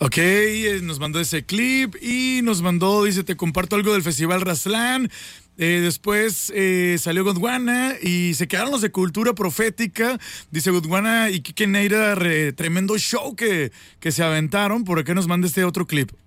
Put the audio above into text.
Ok, nos mandó ese clip y nos mandó, dice, te comparto algo del Festival Razlán. Después salió Gondwana y se quedaron los de Cultura Profética. Dice Gondwana y Kike Neira, tremendo show que se aventaron. ¿Por qué nos manda este otro clip?